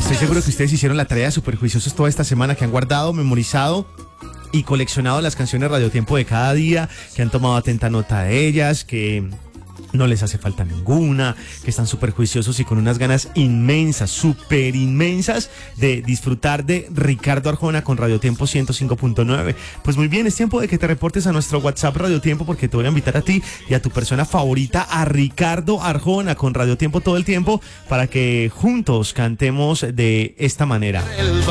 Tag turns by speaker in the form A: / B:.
A: Estoy seguro que ustedes hicieron la tarea super juiciosos toda esta semana, que han guardado, memorizado y coleccionado las canciones Radio Tiempo de cada día, que han tomado atenta nota de ellas, que no les hace falta ninguna, que están súper juiciosos y con unas ganas inmensas, súper inmensas de disfrutar de Ricardo Arjona con Radio Tiempo 105.9. Pues muy bien, es tiempo de que te reportes a nuestro WhatsApp Radio Tiempo, porque te voy a invitar a ti y a tu persona favorita a Ricardo Arjona con Radio Tiempo todo el tiempo, para que juntos cantemos de esta manera.